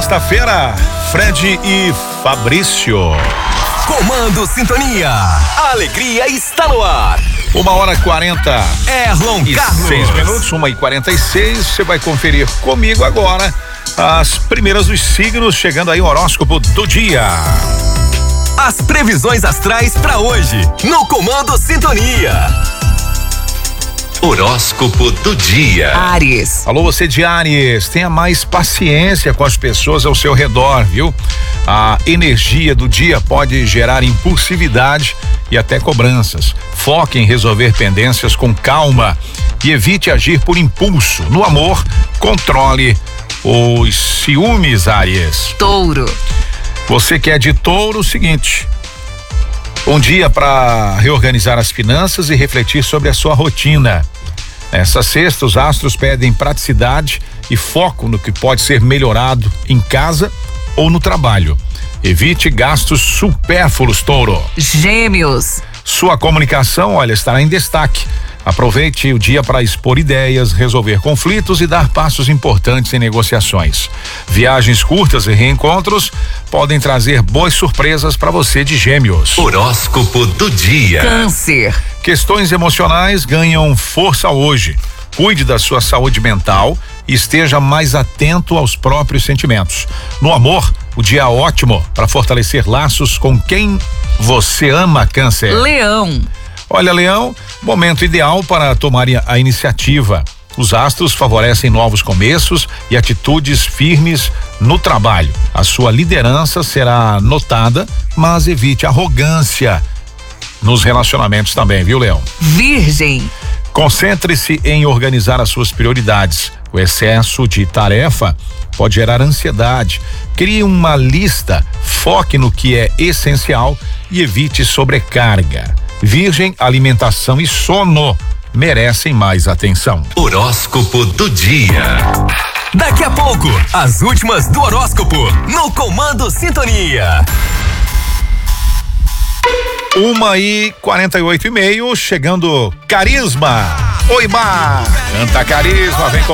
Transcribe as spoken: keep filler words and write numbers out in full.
sexta-feira, Fred e Fabrício. Comando Sintonia. A alegria está no ar. Uma hora e quarenta. Erlon e Carlos. Seis minutos, uma e quarenta e seis. Você vai conferir comigo agora as primeiras dos signos, chegando aí o horóscopo do dia. As previsões astrais para hoje, no Comando Sintonia. Horóscopo do dia. Áries. Alô, você de Áries, tenha mais paciência com as pessoas ao seu redor, viu? A energia do dia pode gerar impulsividade e até cobranças. Foque em resolver pendências com calma e evite agir por impulso. No amor, controle os ciúmes, Áries. Touro. Você que é de Touro, o seguinte: um dia para reorganizar as finanças e refletir sobre a sua rotina. Nessa sexta, os astros pedem praticidade e foco no que pode ser melhorado em casa ou no trabalho. Evite gastos supérfluos, Touro. Gêmeos. Sua comunicação, olha, estará em destaque. Aproveite o dia para expor ideias, resolver conflitos e dar passos importantes em negociações. Viagens curtas e reencontros podem trazer boas surpresas para você de Gêmeos. Horóscopo do dia. Câncer. Questões emocionais ganham força hoje. Cuide da sua saúde mental e esteja mais atento aos próprios sentimentos. No amor, o dia é ótimo para fortalecer laços com quem você ama, Câncer. Leão. Olha, Leão, momento ideal para tomar a iniciativa. Os astros favorecem novos começos e atitudes firmes no trabalho. A sua liderança será notada, mas evite arrogância nos relacionamentos também, viu, Leão? Virgem. Concentre-se em organizar as suas prioridades. O excesso de tarefa pode gerar ansiedade. Crie uma lista, foque no que é essencial e evite sobrecarga. Virgem, alimentação e sono merecem mais atenção. Horóscopo do dia. Daqui a pouco, as últimas do horóscopo no Comando Sintonia. Uma e quarenta e oito e meio, chegando Carisma. Oi, Mar. Canta Carisma, vem com